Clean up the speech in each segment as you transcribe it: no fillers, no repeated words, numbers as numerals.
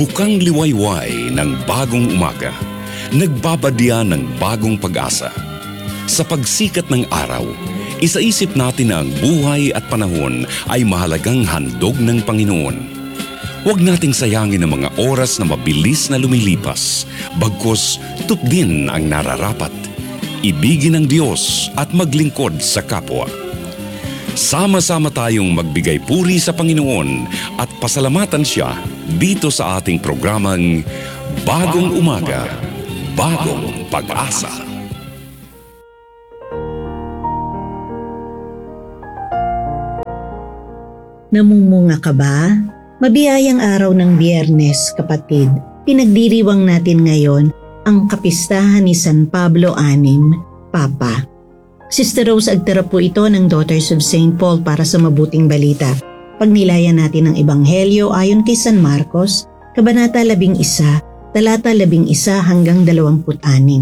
Bukang liwayway ng bagong umaga, nagbabadya ng bagong pag-asa. Sa pagsikat ng araw, isaisip natin na ang buhay at panahon ay mahalagang handog ng Panginoon. Huwag nating sayangin ang mga oras na mabilis na lumilipas, bagkus tupdin ang nararapat. Ibigin ang Diyos at maglingkod sa kapwa. Sama-sama tayong magbigay puri sa Panginoon at pasalamatan Siya dito sa ating programang Bagong Umaga, Bagong Pag-asa. Namumunga ka ba? Mabiyayang araw ng Biyernes, kapatid. Pinagdiriwang natin ngayon ang kapistahan ni San Pablo VI, Papa. Sister Rose, agtara po ito ng Daughters of St. Paul para sa mabuting balita. Pagnilayan natin ang Ebanghelyo ayon kay San Marcos, Kabanata 11, talata 11 hanggang 26.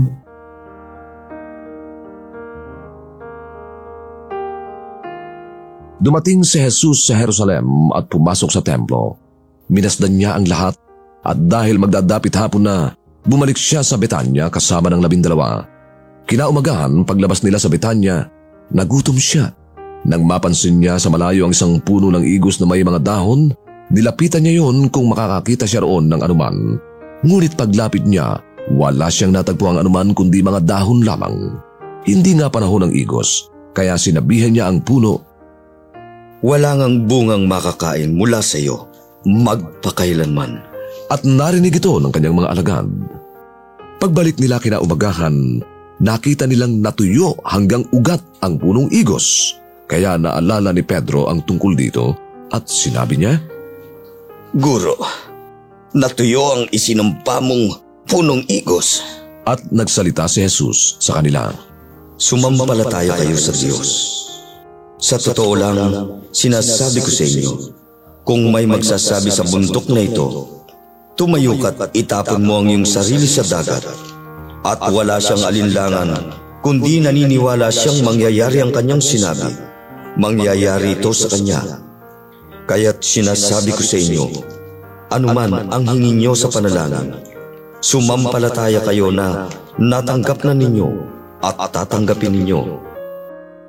Dumating si Jesus sa Jerusalem at pumasok sa templo. Minasdan niya ang lahat at dahil magdadapit hapon na, bumalik siya sa Betanya kasama ng 12. Kinaumagahan, paglabas nila sa Betanya, nagutom siya. Nang mapansin niya sa malayo ang isang puno ng igos na may mga dahon, nilapitan niya yon kung makakakita siya roon ng anuman. Ngunit paglapit niya, wala siyang natagpuang anuman kundi mga dahon lamang. Hindi nga panahon ng igos, kaya sinabihan niya ang puno, "Wala ngang bungang makakain mula sa iyo, magpakailanman." At narinig ito ng kanyang mga alagad. Pagbalik nila kinaumagahan, nakita nilang natuyo hanggang ugat ang punong igos. Kaya naalala ni Pedro ang tungkol dito at sinabi niya, "Guro, natuyo ang isinampa mong punong igos." At nagsalita si Jesus sa kanila, "Sumampalataya kayo sa Diyos. Sa totoo lang, sinasabi ko sa inyo, kung may magsasabi sa bundok na ito, tumayo ka't itapon mo ang iyong sarili sa dagat, at wala siyang alinlangan, kundi naniniwala siyang mangyayari ang kanyang sinabi, mangyayari ito sa kanya. Kaya't sinasabi ko sa inyo, anuman ang hingin niyo sa panalangin, sumampalataya kayo na natanggap na ninyo at tatanggapin ninyo.